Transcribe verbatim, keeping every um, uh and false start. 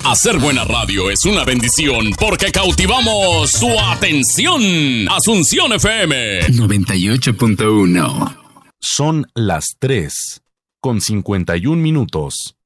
Hacer buena radio es una bendición porque cautivamos su atención. Asunción F M noventa y ocho punto uno. Son las tres con cincuenta y un minutos.